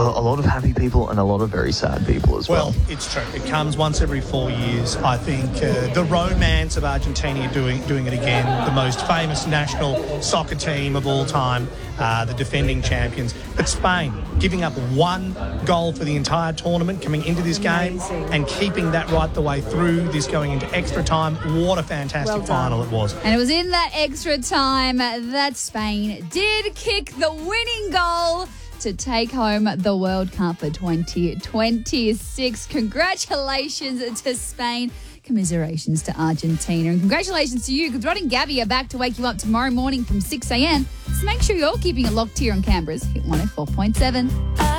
a lot of happy people and a lot of very sad people as well. Well, it's true. It comes once every 4 years. I think the romance of Argentina doing it again, the most famous national soccer team of all time, the defending champions. But Spain giving up 1 goal for the entire tournament coming into this game and keeping that right the way through this going into extra time. What a fantastic final it was. And it was in that extra time that Spain did kick the winning goal to take home the World Cup for 2026. Congratulations to Spain. Commiserations to Argentina. And congratulations to you, because Rod and Gabby are back to wake you up tomorrow morning from 6 a.m. So make sure you're keeping it locked here on Canberra's Hit 104.7.